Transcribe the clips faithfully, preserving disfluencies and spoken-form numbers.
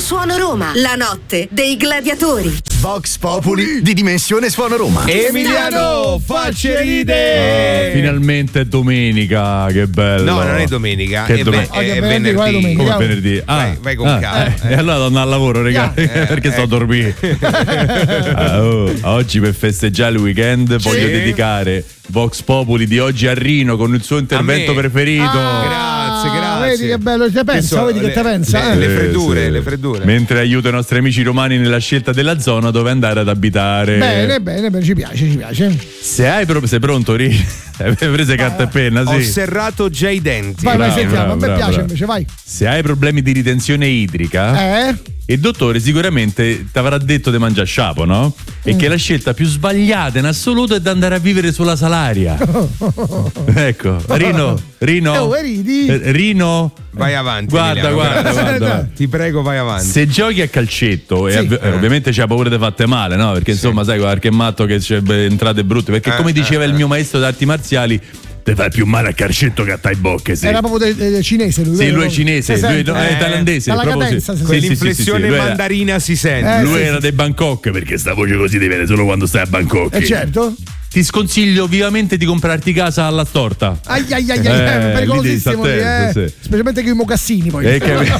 Suono Roma, la notte dei gladiatori. Vox Populi di Dimensione Suono Roma. Emiliano, facci ridere! Ah, finalmente è domenica, che bello. No, non è domenica, che è, dom- ve- è, è venerdì. Come è venerdì? Ah, vai, vai con ah, calma. Eh, e allora torno al lavoro, raga, Eh, perché eh. sto a dormire. Ah, oh, oggi per festeggiare il weekend Sì. voglio dedicare Vox Populi di oggi a Rino con il suo intervento A me. preferito. Ah, grazie, grazie. Vedi che bello, te pensa, so, vedi che le- te pensa. Le, le Eh, freddure, sì. le freddure. Mentre aiuta i nostri amici romani nella scelta della zona dove andare ad abitare. Bene, bene, bene, ci piace, ci piace. Se hai pro- sei pronto, Rino? Hai preso carta e penna, sì. Ho serrato già i denti. Vai, vai, Bravo, sentiamo, bravo, a me bravo, piace bravo. invece, vai. Se hai problemi di ritenzione idrica, Eh? il dottore sicuramente ti avrà detto di mangiare sciapo, no? E Mm. che la scelta più sbagliata in assoluto è di andare a vivere sulla Salaria. Ecco, Rino, Rino, Oh, e ridi? eh, Rino, Vai avanti. guarda, Emiliano, guarda, grazie. guarda, guarda. Ti prego, vai avanti. Se giochi a calcetto e Sì. avv- eh, ovviamente c'è paura di fatte male, no? Perché insomma, sai, qualche matto che c'è beh, entrate brutte. Perché Eh, come diceva eh, il eh. mio maestro d'arti marziali, te fai più male a calcetto che a tai bocche, sì. Era proprio del, del cinese lui. Sì, vero? lui è cinese, Si lui sente? no, è Eh, thailandese. dalla proprio cadenza sì. si Sì, sente. sì, sì, sì, L'inflessione sì, lui era- mandarina si sente. Eh, lui sì, era sì. dei Bangkok, perché sta voce così ti viene solo quando stai a Bangkok. Eh certo. Ti sconsiglio vivamente di comprarti casa alla storta. Ai ai ai ai, Eh, eh, lì pericolosissimo devi lì, stare eh. attento, sì. Specialmente che i mocassini poi. Eh, che-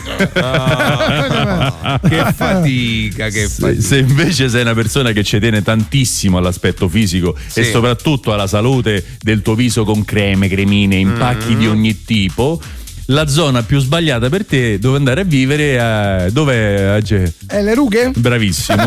Ah, che fatica, che se, fatica. se invece sei una persona che ci tiene tantissimo all'aspetto fisico Sì. e soprattutto alla salute del tuo viso con creme, cremine, impacchi Mm. di ogni tipo, la zona più sbagliata per te dove andare a vivere è dove Eh, le rughe? bravissimo.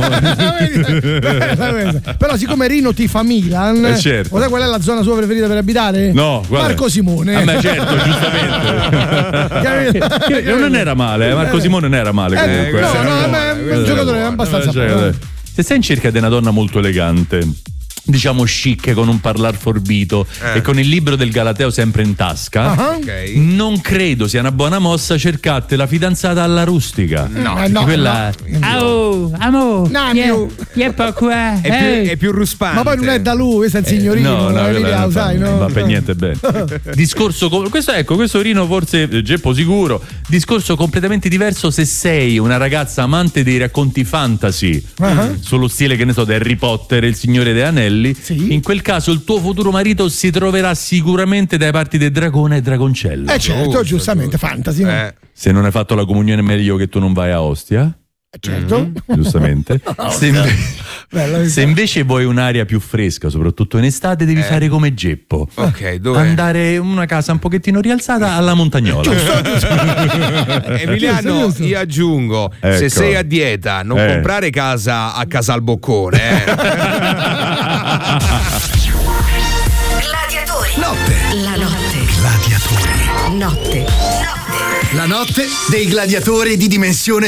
Però siccome Rino tifa Milan, Eh, certo. lo sai qual è la zona sua preferita per abitare? No, guarda. Marco Simone. A me certo, giustamente. Che- che non era male, eh, Marco Simone non era male Eh, comunque. no, no, a me è un giocatore Eh, abbastanza cioè, buono. se sei in cerca di una donna molto elegante, diciamo chic, con un parlar forbito Eh. e con il libro del Galateo sempre in tasca, Ah, Ok. non credo sia una buona mossa cercarti la fidanzata alla rustica. No, no, Quella Oh, amore, No, chi è, mio. chi è pa' qua? È più, Ehi. è più ruspante. Ma poi non è da lui, questo è il signorino. No, no, eh, quella lì, non sai, fa- no? non va per niente bene. Discorso com- questo ecco, questo Rino forse eh, Geppo sicuro. Discorso completamente diverso se sei una ragazza amante dei racconti fantasy, Ah. sullo stile che ne so di Harry Potter e il Signore dei Anelli. Sì. In quel caso il tuo futuro marito si troverà sicuramente dai parti del dragone e dragoncello. Eh certo, Giusto, giustamente, giusto. fantasy. no? Eh. Se non hai fatto la comunione è meglio che tu non vai a Ostia, Eh, certo. giustamente. Se, inve- Bella, se invece vuoi un'aria più fresca, soprattutto in estate, devi Eh. fare come Geppo. Ok, dove? Andare in una casa un pochettino rialzata alla Montagnola. Emiliano, Giusto, giusto. io aggiungo, se Ecco. sei a dieta, non Eh. comprare casa a Casalboccone. Eh. Gladiatori. Notte. La notte. Gladiatori. Notte. Notte. La notte dei gladiatori di Dimensione